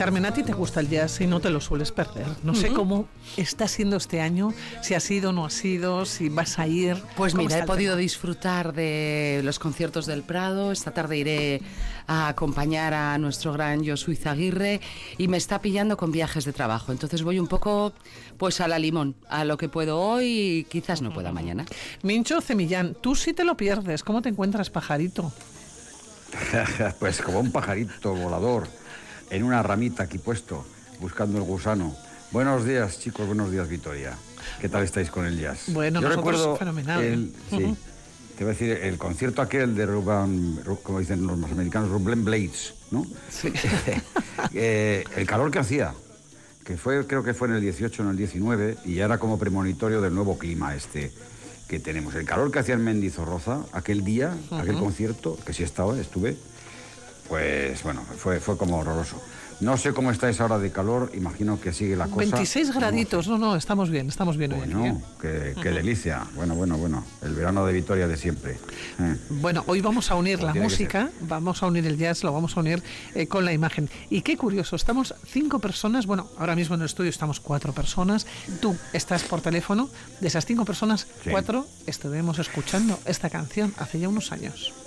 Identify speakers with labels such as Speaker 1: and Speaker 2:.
Speaker 1: Carmen, a ti te gusta el jazz y no te lo sueles perder. No sé cómo está siendo este año, si has ido o no has ido, si vas a ir.
Speaker 2: Pues mira, he podido disfrutar de los conciertos del Prado. Esta tarde iré a acompañar a nuestro gran Josu Izaguirre y me está pillando con viajes de trabajo. Entonces voy un poco pues a la limón, a lo que puedo hoy y quizás no pueda mañana.
Speaker 1: Mincho Cemillán, tú sí te lo pierdes. ¿Cómo te encuentras, pajarito?
Speaker 3: Pues como un pajarito volador en una ramita aquí puesto, buscando el gusano. Buenos días, chicos, buenos días, Vitoria. ¿Qué tal estáis con el jazz?
Speaker 1: Bueno,
Speaker 3: yo recuerdo
Speaker 1: fenomenal.
Speaker 3: Sí, te voy a decir, el concierto aquel de como dicen los americanos, Ruben Blades, ¿no?
Speaker 1: Sí.
Speaker 3: El calor que hacía, creo que fue en el 18 o en el 19, y ya era como premonitorio del nuevo clima que tenemos. El calor que hacía en Mendizorroza, aquel día, aquel concierto, que sí estuve, pues bueno, fue como horroroso. No sé cómo está esa hora de calor, imagino que sigue la cosa.
Speaker 1: 26 graditos, no, estamos bien
Speaker 3: bueno,
Speaker 1: hoy.
Speaker 3: Qué delicia. Bueno, el verano de Vitoria de siempre.
Speaker 1: Bueno, hoy vamos a unir la música, vamos a unir el jazz, lo vamos a unir con la imagen. Y qué curioso, estamos 5 personas, bueno, ahora mismo en el estudio estamos 4 personas, tú estás por teléfono, de esas 5 personas, 4 estuvimos escuchando esta canción hace ya unos años.